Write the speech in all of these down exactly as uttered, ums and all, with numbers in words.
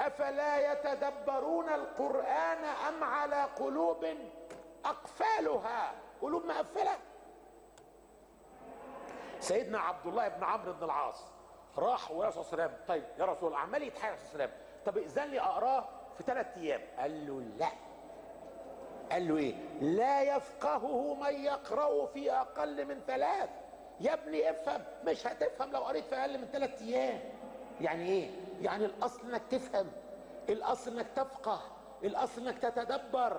أفلا يتدبرون القرآن أم على قلوب أقفالها؟ قلوب مقفلة. سيدنا عبد الله بن عمرو بن العاص راح ويا صلى الله عليه وسلم، طيب يا رسول الله، عمال يتحايل على صلى الله عليه وسلم، طب ائذن لي اقراه في ثلاث ايام. قال له لا. قال له ايه؟ لا يفقهه من يقرأ في اقل من ثلاث. يا ابني افهم، مش هتفهم لو قريت في اقل من ثلاث ايام. يعني ايه؟ يعني الاصل انك تفهم، الاصل انك تفقه، الاصل انك تتدبر.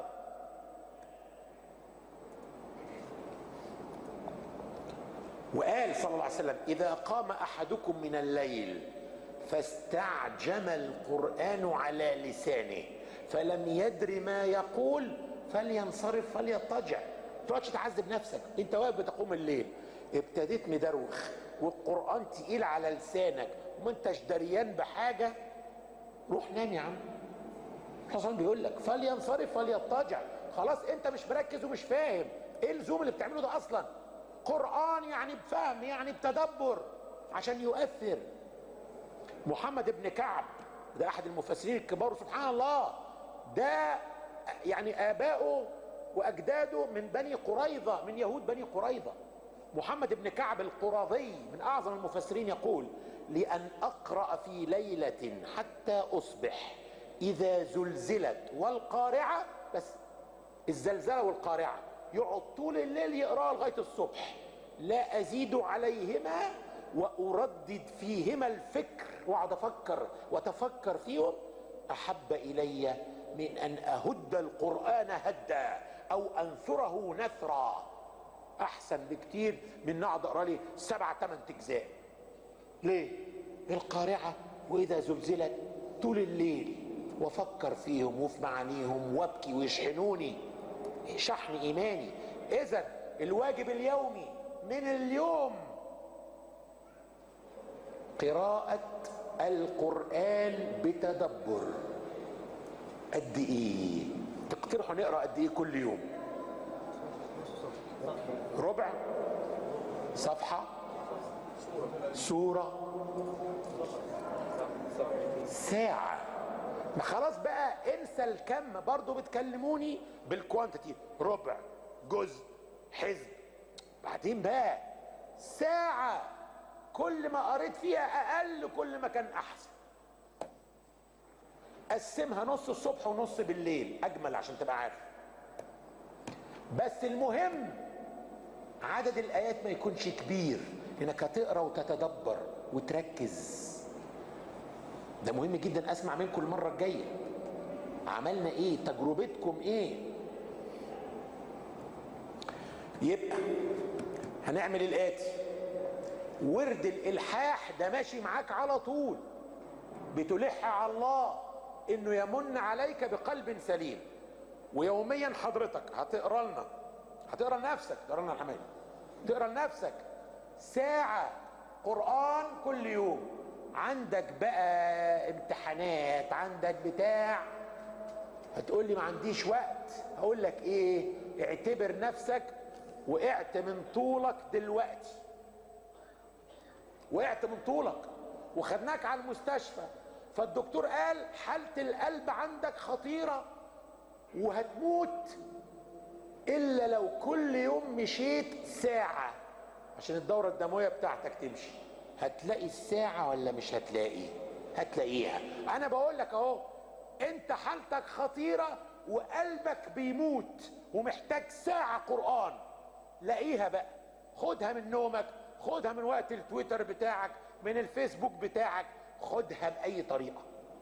وقال صلى الله عليه وسلم: إذا قام أحدكم من الليل فاستعجم القرآن على لسانه فلم يدر ما يقول فلينصرف فليضطجع. ما تقعدش تعذب نفسك، انت واقف بتقوم الليل، ابتديت مدروخ والقرآن تقيل على لسانك وما انتش دريان بحاجة، روح نام يا عم. الحصان بيقول لك فلينصرف فليضطجع. خلاص انت مش مركز ومش فاهم ايه اللزوم اللي بتعمله ده اصلا. قرآن يعني بفهم، يعني بتدبر عشان يؤثر. محمد بن كعب ده احد المفسرين الكبار، سبحان الله، ده يعني اباؤه واجداده من بني قريظة، من يهود بني قريظة. محمد بن كعب القرظي من اعظم المفسرين يقول: لان اقرأ في ليلة حتى اصبح اذا زلزلت والقارعة، بس الزلزلة والقارعة يقعد طول الليل يقرأ لغاية الصبح، لا أزيد عليهما وأردد فيهما الفكر، وأقعد أفكر وأتفكر فيهم، أحب إلي من أن أهد القرآن هدا أو أنثره نثرا. أحسن بكتير من أقعد أقرأ لي سبع ثمان أجزاء. ليه؟ القارعة وإذا زلزلت طول الليل وأفكر فيهم وفي معانيهم وأبكي ويشحنوني شحن إيماني. إذن الواجب اليومي من اليوم قراءة القرآن بتدبر. قد إيه تقترحوا نقرأ؟ قد إيه كل يوم؟ ربع صفحة، سورة، ساعة. ما خلاص بقى انسى الكم، برضو بتكلموني بالكوانتيتي، ربع، جزء، حزب. بعدين بقى ساعة، كل ما قريت فيها اقل كل ما كان احسن. قسمها نص الصبح ونص بالليل اجمل عشان تبقى عارف. بس المهم عدد الايات ما يكونش كبير، انك هتقرا وتتدبر وتركز. ده مهم جدا. اسمع منكم المرة الجاية عملنا ايه، تجربتكم ايه. يبقى هنعمل الاتي: ورد الالحاح ده ماشي معاك على طول، بتلح على الله انه يمن عليك بقلب سليم. ويوميا حضرتك هتقرا لنا، هتقرا لنفسك، تقرا لنا الحماية، تقرا لنفسك ساعة قرآن كل يوم. عندك بقى امتحانات، عندك بتاع، هتقول لي ما عنديش وقت. هقول لك ايه؟ اعتبر نفسك وقعت من طولك دلوقتي، وقعت من طولك وخدناك على المستشفى، فالدكتور قال حالة القلب عندك خطيرة وهتموت الا لو كل يوم مشيت ساعة عشان الدورة الدموية بتاعتك تمشي. هتلاقي الساعة ولا مش هتلاقي؟ هتلاقيها. انا بقول لك اهو، انت حالتك خطيرة وقلبك بيموت ومحتاج ساعة قرآن، لاقيها بقى. خدها من نومك، خدها من وقت التويتر بتاعك، من الفيسبوك بتاعك، خدها بأي طريقة.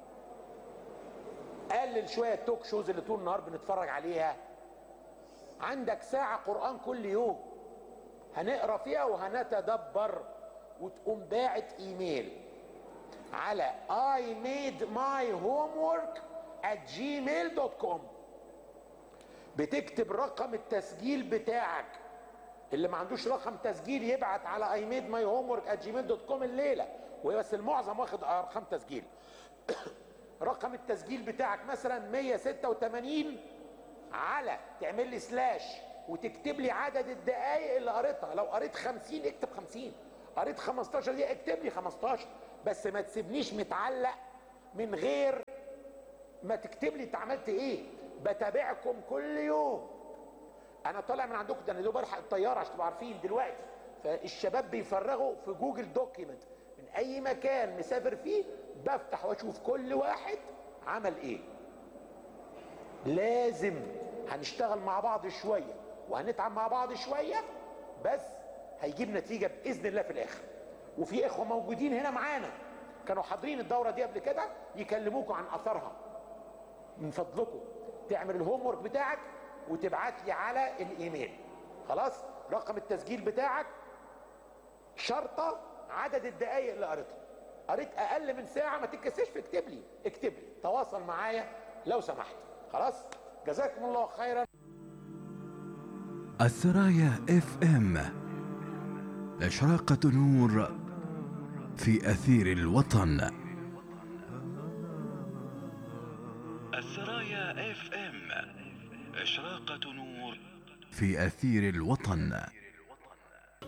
قلل شوية التوك شوز اللي طول النهار بنتفرج عليها. عندك ساعة قرآن كل يوم هنقرأ فيها وهنتدبر. وتقوم باعت ايميل على I made my homework at gmail dot com، بتكتب رقم التسجيل بتاعك. اللي ما عندوش رقم تسجيل يبعت على I made my homework at gmail dot com الليلة، وهي بس المعظم واخد ارقام تسجيل. رقم التسجيل بتاعك مثلا مية ستة وتمانين، على تعمل لي سلاش وتكتب لي عدد الدقائق اللي قريتها. لو قريت خمسين اكتب خمسين، قريت خمستاشر دي اكتب لي خمستاشر، بس ما تسيبنيش متعلق من غير ما تكتب لي انت عملت ايه، بتابعكم كل يوم. انا طالع من عندكم ده، انا دوب بلحق الطياره عشان تبقوا عارفين دلوقتي. فالشباب بيفرغوا في جوجل دوكيمنت من اي مكان مسافر فيه، بفتح واشوف كل واحد عمل ايه. لازم هنشتغل مع بعض شويه وهنتعب مع بعض شويه، بس هيجيب نتيجه باذن الله في الاخر. وفي اخوه موجودين هنا معانا كانوا حاضرين الدوره دي قبل كده، يكلموكم عن اثرها. من فضلكم تعمل الهوم ورك بتاعك وتبعت لي على الايميل. خلاص، رقم التسجيل بتاعك، شرطه عدد الدقائق اللي قريتها. قريت اقل من ساعه ما تتكسفش، اكتب لي اكتب لي تواصل معايا لو سمحت. خلاص، جزاكم الله خيرا. الثرايا اف ام، إشراقة نور في أثير الوطن. الثرايا اف ام، إشراقة نور في أثير الوطن.